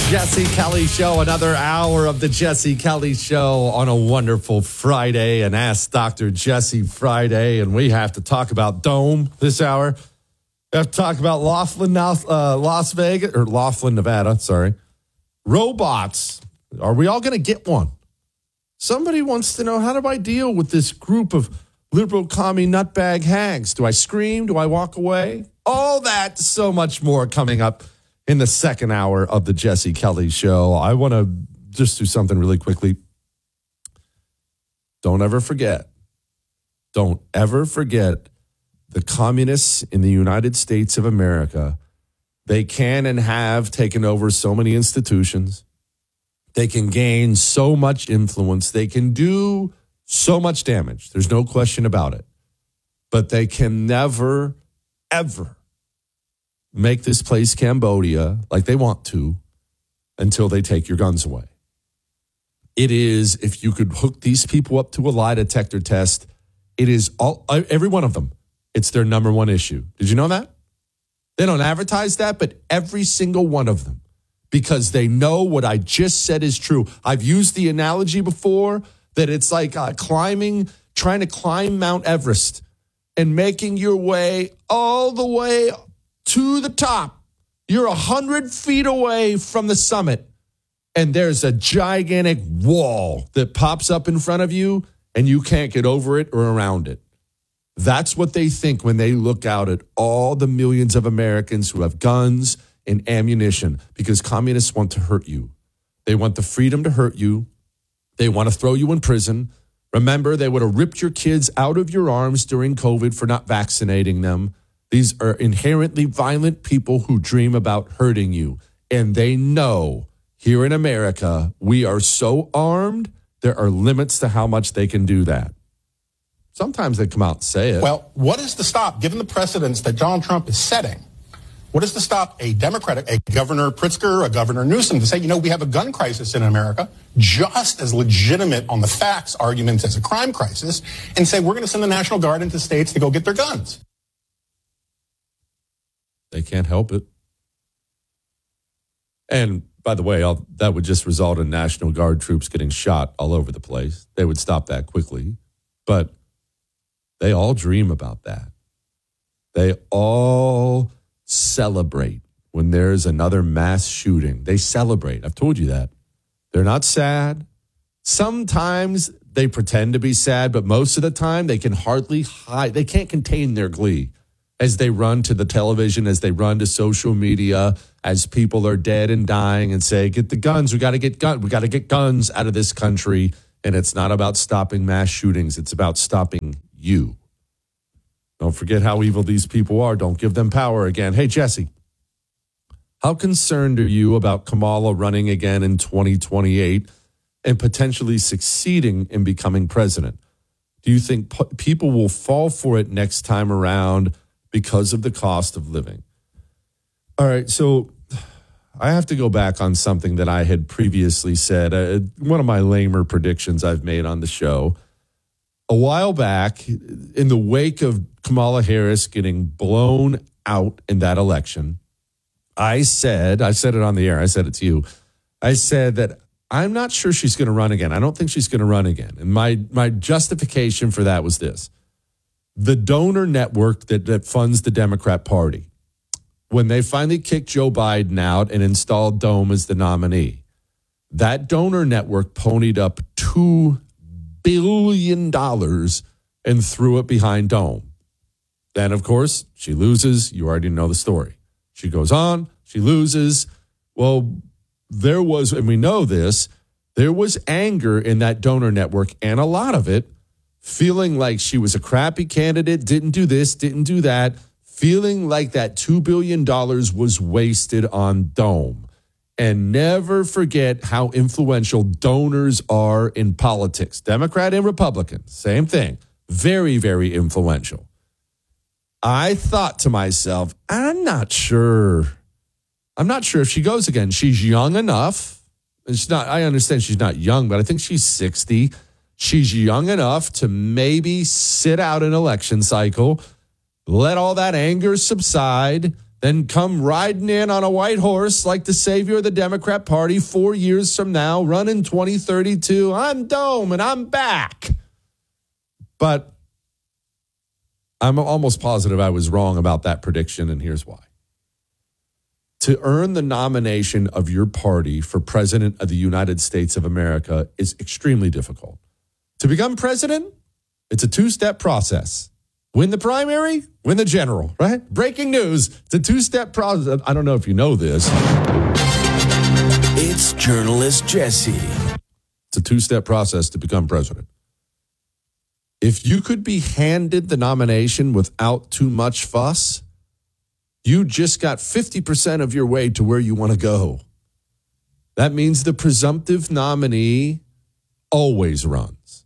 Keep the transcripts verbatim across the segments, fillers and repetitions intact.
Jesse Kelly Show, another hour of the Jesse Kelly Show on a wonderful Friday, an Ask Doctor Jesse Friday, and we have to talk about Dome this hour. We have to talk about Laughlin, uh, Las Vegas, or Laughlin, Nevada, sorry. Robots. Are we all going to get one? Somebody wants to know, how do I deal with this group of liberal commie nutbag hags? Do I scream? Do I walk away? All that, so much more coming up in the second hour of the Jesse Kelly Show. I want to just do something really quickly. Don't ever forget. Don't ever forget the communists in the United States of America. They can and have taken over so many institutions. They can gain so much influence. They can do so much damage. There's no question about it. But they can never, ever make this place Cambodia like they want to until they take your guns away. It is, if you could hook these people up to a lie detector test, it is all, every one of them. It's their number one issue. Did you know that? They don't advertise that, but every single one of them, because they know what I just said is true. I've used the analogy before that it's like uh, climbing, trying to climb Mount Everest and making your way all the way to the top. You're a hundred feet away from the summit, and there's a gigantic wall that pops up in front of you, and you can't get over it or around it. That's what they think when they look out at all the millions of Americans who have guns and ammunition, because communists want to hurt you. They want the freedom to hurt you. They want to throw you in prison. Remember, they would have ripped your kids out of your arms during COVID for not vaccinating them. These are inherently violent people who dream about hurting you. And they know here in America, we are so armed, there are limits to how much they can do that. Sometimes they come out and say it. Well, what is to stop, given the precedents that Donald Trump is setting, what is to stop a Democratic, a Governor Pritzker, a Governor Newsom to say, you know, we have a gun crisis in America, just as legitimate on the facts arguments as a crime crisis, and say we're going to send the National Guard into states to go get their guns? They can't help it. And by the way, I'll, that would just result in National Guard troops getting shot all over the place. They would stop that quickly. But they all dream about that. They all celebrate when there's another mass shooting. They celebrate. I've told you that. They're not sad. Sometimes they pretend to be sad, but most of the time they can hardly hide. They can't contain their glee as they run to the television, as they run to social media, as people are dead and dying and say, get the guns. We got to get guns. We got to get guns out of this country. And it's not about stopping mass shootings. It's about stopping you. Don't forget how evil these people are. Don't give them power again. Hey, Jesse, how concerned are you about Kamala running again in twenty twenty-eight and potentially succeeding in becoming president? Do you think p- people will fall for it next time around because of the cost of living? All right, so I have to go back on something that I had previously said, uh, one of my lamer predictions I've made on the show. A while back, in the wake of Kamala Harris getting blown out in that election, I said, I said it on the air, I said it to you, I said that I'm not sure she's going to run again. I don't think she's going to run again. And my my justification for that was this. The donor network that, that funds the Democrat Party, when they finally kicked Joe Biden out and installed Dome as the nominee, that donor network ponied up two billion dollars and threw it behind Dome. Then, of course, she loses. You already know the story. She goes on, she loses. Well, there was, and we know this, there was anger in that donor network, and a lot of it feeling like she was a crappy candidate, didn't do this, didn't do that, feeling like that two billion dollars was wasted on Dome. And never forget how influential donors are in politics. Democrat and Republican, same thing. Very, very influential. I thought to myself, I'm not sure. I'm not sure if she goes again. She's young enough. She's not, I understand she's not young, but I think she's sixty. She's young enough to maybe sit out an election cycle, let all that anger subside, then come riding in on a white horse like the savior of the Democrat Party four years from now, running twenty thirty-two. I'm Dome and I'm back. But I'm almost positive I was wrong about that prediction, and here's why. To earn the nomination of your party for president of the United States of America is extremely difficult. To become president, it's a two-step process. Win the primary, win the general, right? Breaking news, it's a two-step process. I don't know if you know this. It's journalist Jesse. It's a two-step process to become president. If you could be handed the nomination without too much fuss, you just got fifty percent of your way to where you want to go. That means the presumptive nominee always runs.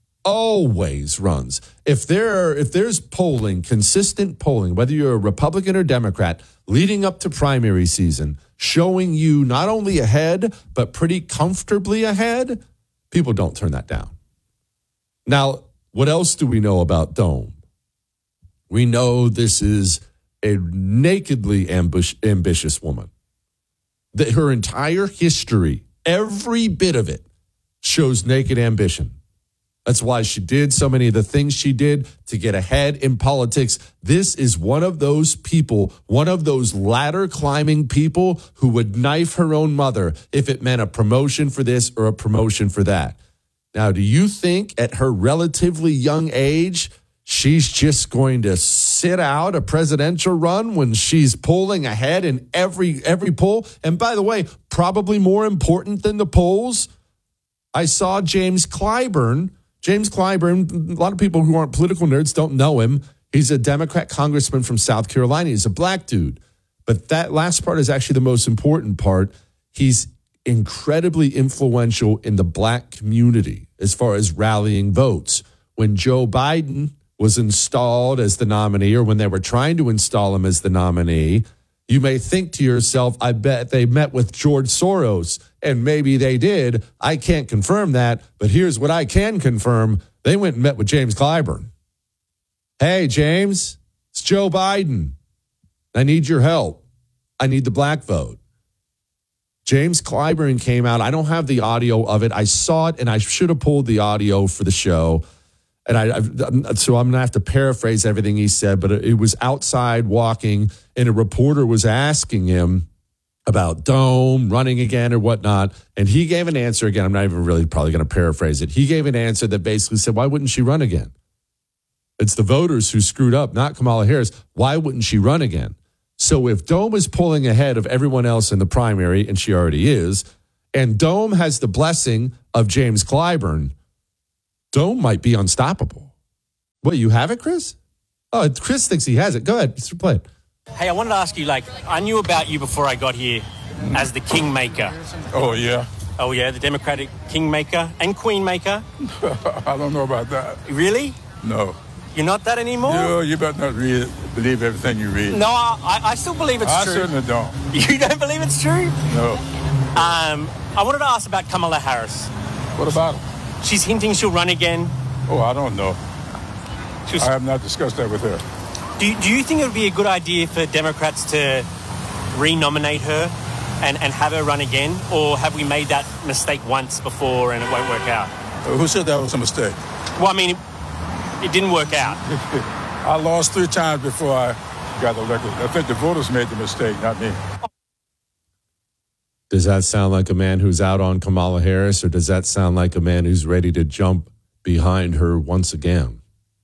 Always runs. If there are, if there's polling, consistent polling, whether you're a Republican or Democrat, leading up to primary season, showing you not only ahead, but pretty comfortably ahead, people don't turn that down. Now, what else do we know about Dome? We know this is a nakedly ambush, ambitious woman. That her entire history, every bit of it, shows naked ambition. That's why she did so many of the things she did to get ahead in politics. This is one of those people, one of those ladder climbing people who would knife her own mother if it meant a promotion for this or a promotion for that. Now, do you think at her relatively young age, she's just going to sit out a presidential run when she's polling ahead in every every poll? And by the way, probably more important than the polls, I saw James Clyburn. James Clyburn, a lot of people who aren't political nerds don't know him. He's a Democrat congressman from South Carolina. He's a black dude. But that last part is actually the most important part. He's incredibly influential in the black community as far as rallying votes. When Joe Biden was installed as the nominee, or when they were trying to install him as the nominee, you may think to yourself, I bet they met with George Soros, and maybe they did. I can't confirm that, but here's what I can confirm. They went and met with James Clyburn. Hey, James, it's Joe Biden. I need your help. I need the black vote. James Clyburn came out. I don't have the audio of it. I saw it, and I should have pulled the audio for the show. And I, I so I'm going to have to paraphrase everything he said, but it, it was outside walking, and a reporter was asking him about Dome running again or whatnot. And he gave an answer again. I'm not even really probably going to paraphrase it. He gave an answer that basically said, why wouldn't she run again? It's the voters who screwed up, not Kamala Harris. Why wouldn't she run again? So if Dome is pulling ahead of everyone else in the primary, and she already is, and Dome has the blessing of James Clyburn, Dome might be unstoppable. What, you have it, Chris? Oh, Chris thinks he has it. Go ahead, play it. Hey, I wanted to ask you, like, I knew about you before I got here as the kingmaker. Oh, yeah? Oh, yeah, the Democratic kingmaker and queenmaker. I don't know about that. Really? No. You're not that anymore? You, you better not read, believe everything you read. No, I, I still believe it's I true. I certainly don't. You don't believe it's true? No. Um, I wanted to ask about Kamala Harris. What about her? She's hinting she'll run again. Oh, I don't know. Was, I have not discussed that with her. Do, do you think it would be a good idea for Democrats to re-nominate her and, and have her run again? Or have we made that mistake once before and it won't work out? Uh, who said that was a mistake? Well, I mean, it, it didn't work out. I lost three times before I got elected. I think the voters made the mistake, not me. Does that sound like a man who's out on Kamala Harris, or does that sound like a man who's ready to jump behind her once again?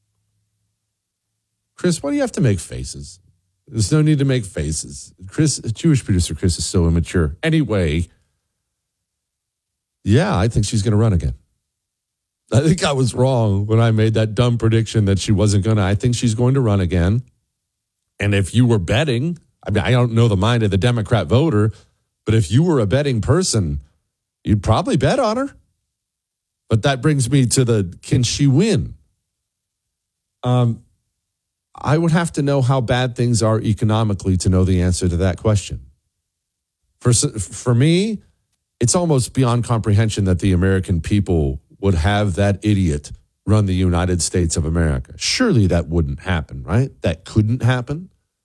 Chris, why do you have to make faces? There's no need to make faces. Chris, Jewish producer Chris is so immature. Anyway, yeah, I think she's going to run again. I think I was wrong when I made that dumb prediction that she wasn't going to. I think she's going to run again. And if you were betting, I mean, I don't know the mind of the Democrat voter, but if you were a betting person, you'd probably bet on her. But that brings me to the, can she win? Um, I would have to know how bad things are economically to know the answer to that question. For, for me, it's almost beyond comprehension that the American people would have that idiot run the United States of America. Surely that wouldn't happen, right? That couldn't happen.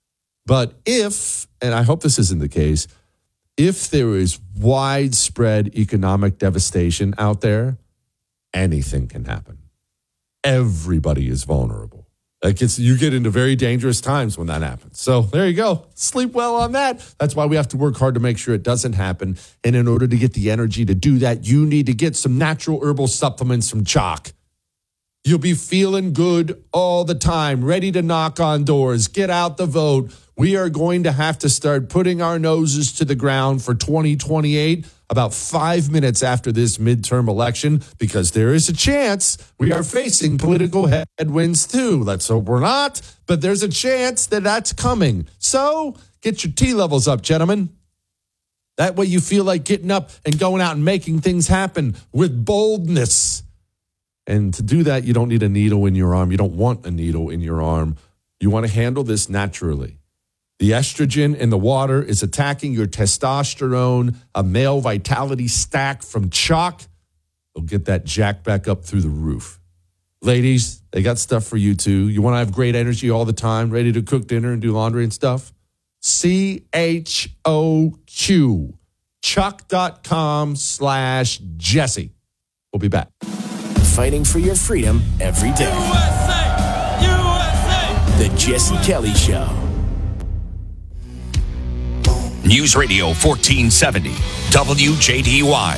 But if, and I hope this isn't the case, if there is widespread economic devastation out there, anything can happen. Everybody is vulnerable. Like it's, you get into very dangerous times when that happens. So there you go. Sleep well on that. That's why we have to work hard to make sure it doesn't happen. And in order to get the energy to do that, you need to get some natural herbal supplements from Choq. You'll be feeling good all the time, ready to knock on doors, get out the vote. We are going to have to start putting our noses to the ground for twenty twenty-eight about five minutes after this midterm election, because there is a chance we are facing political headwinds too. Let's hope we're not, but there's a chance that that's coming. So get your T levels up, gentlemen. That way you feel like getting up and going out and making things happen with boldness. And to do that, you don't need a needle in your arm. You don't want a needle in your arm. You want to handle this naturally. The estrogen in the water is attacking your testosterone, a male vitality stack from Choq. They'll get that jack back up through the roof. Ladies, they got stuff for you too. You want to have great energy all the time, ready to cook dinner and do laundry and stuff? C H O Q, choq.com slash Jesse. We'll be back. Fighting for your freedom every day. U S A! U S A! The Jesse Kelly Show. News Radio fourteen seventy, W J D Y.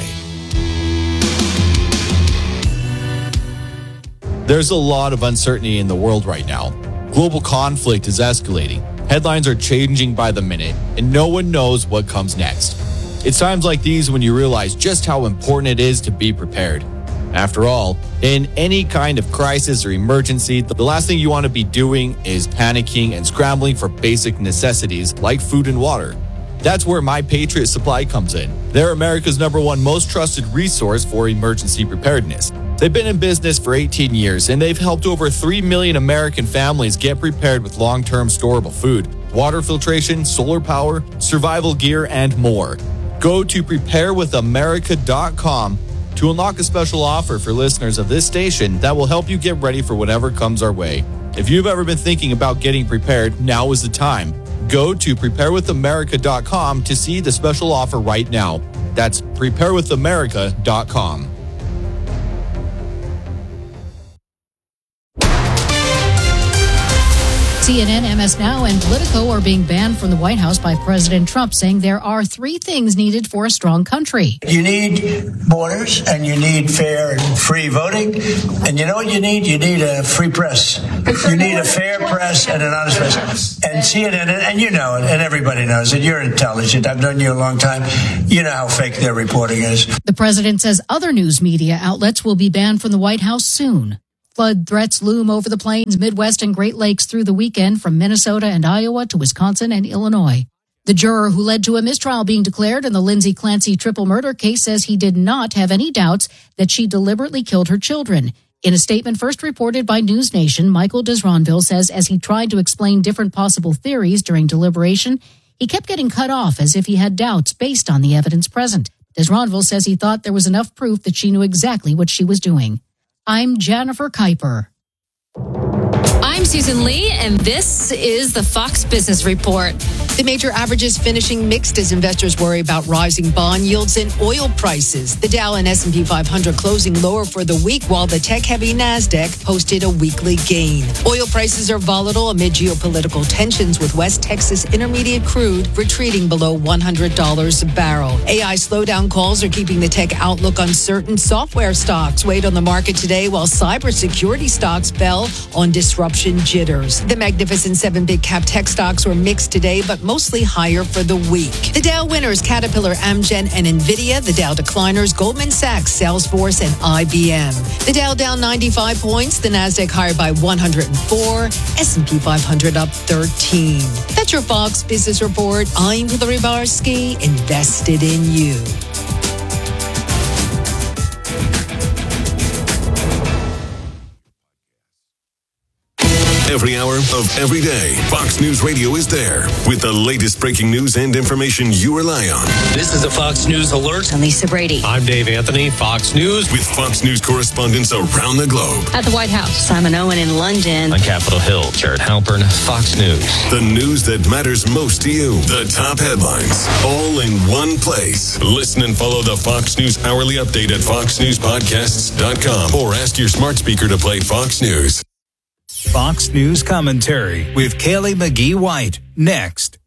There's a lot of uncertainty in the world right now. Global conflict is escalating. Headlines are changing by the minute, and no one knows what comes next. It's times like these when you realize just how important it is to be prepared. After all, in any kind of crisis or emergency, the last thing you want to be doing is panicking and scrambling for basic necessities like food and water. That's where My Patriot Supply comes in. They're America's number one most trusted resource for emergency preparedness. They've been in business for eighteen years, and they've helped over three million American families get prepared with long-term storable food, water filtration, solar power, survival gear, and more. Go to prepare with america dot com to unlock a special offer for listeners of this station that will help you get ready for whatever comes our way. If you've ever been thinking about getting prepared, now is the time. Go to prepare with america dot com to see the special offer right now. That's prepare with america dot com. C N N, M S Now, and Politico are being banned from the White House by President Trump, saying there are three things needed for a strong country. You need borders, and you need fair and free voting. And you know what you need? You need a free press. You need a fair press and an honest press. And C N N, and you know it, and everybody knows it. You're intelligent. I've known you a long time. You know how fake their reporting is. The president says other news media outlets will be banned from the White House soon. Flood threats loom over the plains, Midwest, and Great Lakes through the weekend from Minnesota and Iowa to Wisconsin and Illinois. The juror who led to a mistrial being declared in the Lindsay Clancy triple murder case says he did not have any doubts that she deliberately killed her children. In a statement first reported by News Nation, Michael Desronville says as he tried to explain different possible theories during deliberation, he kept getting cut off as if he had doubts based on the evidence present. Desronville says he thought there was enough proof that she knew exactly what she was doing. I'm Jennifer Kuiper. I'm Susan Lee, and this is the Fox Business Report. The major averages finishing mixed as investors worry about rising bond yields and oil prices. The Dow and S and P five hundred closing lower for the week, while the tech-heavy NASDAQ posted a weekly gain. Oil prices are volatile amid geopolitical tensions, with West Texas Intermediate crude retreating below one hundred dollars a barrel. A I slowdown calls are keeping the tech outlook uncertain. Software stocks weighed on the market today, while cybersecurity stocks fell on disruption jitters. The Magnificent Seven big cap tech stocks were mixed today, but mostly higher for the week. The Dow winners, Caterpillar, Amgen, and Nvidia. The Dow decliners, Goldman Sachs, Salesforce, and I B M. The Dow down ninety-five points. The Nasdaq higher by one hundred four. S and P five hundred up thirteen. That's your Fox Business Report. I'm Hillary Barsky, invested in you. Every hour of every day, Fox News Radio is there with the latest breaking news and information you rely on. This is a Fox News Alert. I'm Lisa Brady. I'm Dave Anthony, Fox News. With Fox News correspondents around the globe. At the White House, Simon Owen in London. On Capitol Hill, Jared Halpern, Fox News. The news that matters most to you. The top headlines, all in one place. Listen and follow the Fox News Hourly Update at fox news podcasts dot com or ask your smart speaker to play Fox News. Fox News Commentary with Kaylee McGee White. Next.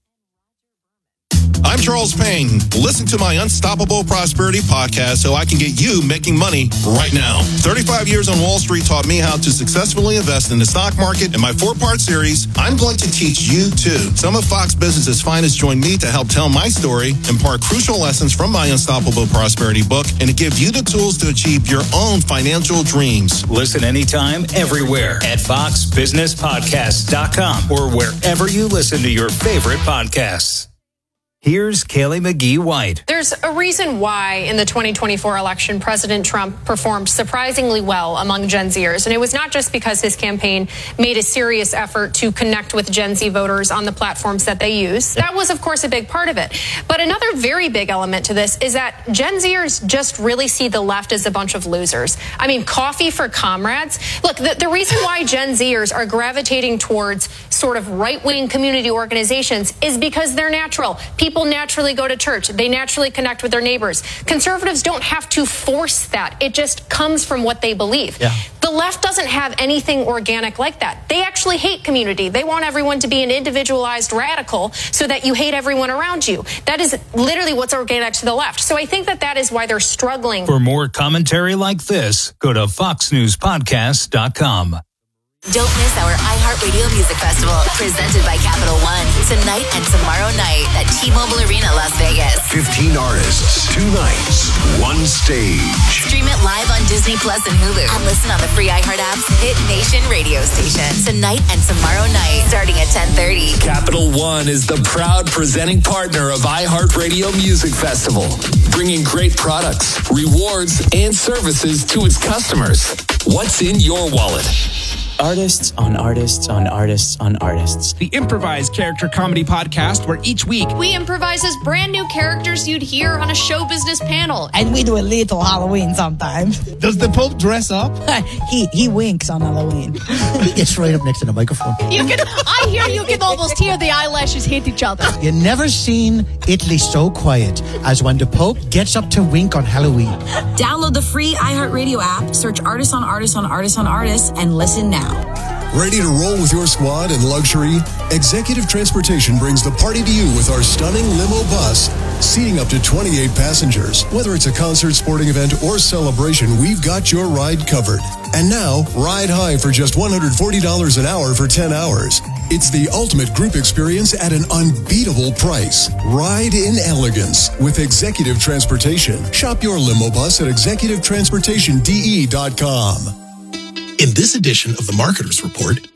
I'm Charles Payne. Listen to my Unstoppable Prosperity podcast so I can get you making money right now. thirty-five years on Wall Street taught me how to successfully invest in the stock market. In my four-part series, I'm going to teach you too. Some of Fox Business's finest join me to help tell my story, impart crucial lessons from my Unstoppable Prosperity book, and to give you the tools to achieve your own financial dreams. Listen anytime, everywhere at fox business podcasts dot com or wherever you listen to your favorite podcasts. Here's Kaylee McGee White. There's a reason why in the twenty twenty-four election, President Trump performed surprisingly well among Gen Zers. And it was not just because his campaign made a serious effort to connect with Gen Z voters on the platforms that they use. That was, of course, a big part of it. But another very big element to this is that Gen Zers just really see the left as a bunch of losers. I mean, coffee for comrades. Look, the, the reason why Gen Zers are gravitating towards sort of right-wing community organizations is because they're natural. People People naturally go to church. They naturally connect with their neighbors. Conservatives don't have to force that. It just comes from what they believe. Yeah. The left doesn't have anything organic like that. They actually hate community. They want everyone to be an individualized radical so that you hate everyone around you. That is literally what's organic to the left. So I think that that is why they're struggling. For more commentary like this, go to fox news podcasts dot com. Don't miss our iHeartRadio Music Festival, presented by Capital One, tonight and tomorrow night at T-Mobile Arena, Las Vegas. fifteen artists, two nights, one stage. Stream it live on Disney Plus and Hulu. And listen on the free iHeart app's Hit Nation radio station. Tonight and tomorrow night, starting at ten thirty. Capital One is the proud presenting partner of iHeartRadio Music Festival, bringing great products, rewards, and services to its customers. What's in your wallet? Artists on artists on artists on artists. The improvised character comedy podcast where each week we improvise as brand new characters you'd hear on a show business panel. And we do a little Halloween sometimes. Does the Pope dress up? he he winks on Halloween. He gets right up next to the microphone. You can I hear you can almost hear the eyelashes hit each other. You never seen Italy so quiet as when the Pope gets up to wink on Halloween. Download the free iHeartRadio app, search Artists on Artists on Artists on Artists, and listen now. Ready to roll with your squad in luxury? Executive Transportation brings the party to you with our stunning limo bus, seating up to twenty-eight passengers. Whether it's a concert, sporting event, or celebration, we've got your ride covered. And now, ride high for just one hundred forty dollars an hour for ten hours. It's the ultimate group experience at an unbeatable price. Ride in elegance with Executive Transportation. Shop your limo bus at executive transportation d e dot com. In this edition of the Marketer's Report,